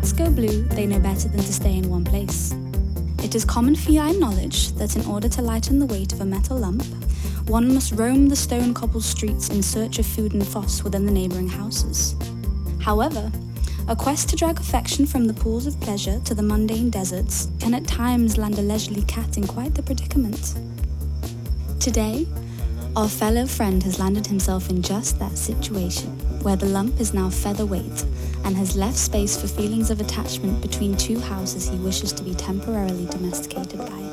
cats go blue, they know better than to stay in one place. It is common feline knowledge that in order to lighten the weight of a metal lump, one must roam the stone-cobbled streets in search of food and foss within the neighbouring houses. However, a quest to drag affection from the pools of pleasure to the mundane deserts can at times land a leisurely cat in quite the predicament. Today, our fellow friend has landed himself in just that situation, where the lump is now featherweight and has left space for feelings of attachment between two houses he wishes to be temporarily domesticated by.